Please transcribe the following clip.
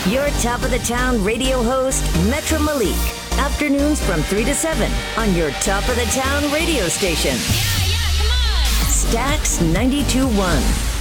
Your top of the town radio host, Metra Malik. Afternoons from 3 to 7 on your top of the town radio station. Yeah, come on. Stax 92.1.